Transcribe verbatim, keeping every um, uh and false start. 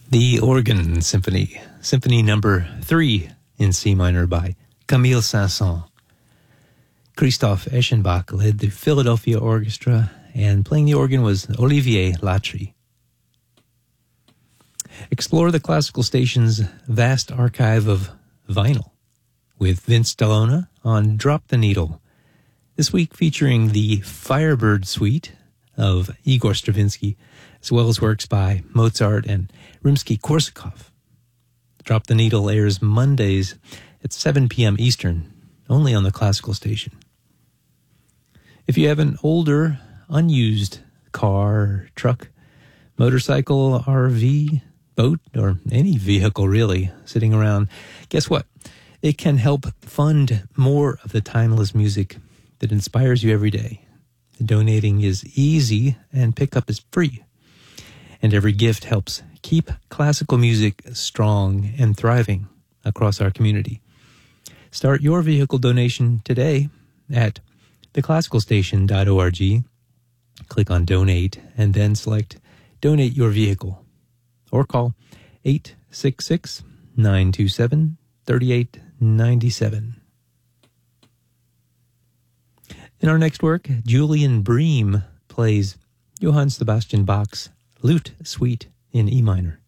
The Organ Symphony, Symphony number three in C minor by Camille Saint-Saëns. Christoph Eschenbach led the Philadelphia Orchestra, and playing the organ was Olivier Latry. Explore the classical station's vast archive of vinyl with Vince Delona on Drop the Needle. This week featuring the Firebird Suite of Igor Stravinsky, as well as works by Mozart and Rimsky-Korsakov. Drop the Needle airs Mondays at seven p.m. Eastern, only on the classical station. If you have an older, unused car, truck, motorcycle, R V, boat, or any vehicle really sitting around, guess what? It can help fund more of the timeless music that inspires you every day. Donating is easy and pickup is free. And every gift helps keep classical music strong and thriving across our community. Start your vehicle donation today at the classical station dot org. Click on Donate and then select Donate Your Vehicle. Or call eight six six, nine two seven, three eight nine seven. In our next work, Julian Bream plays Johann Sebastian Bach's Lute Suite in E minor.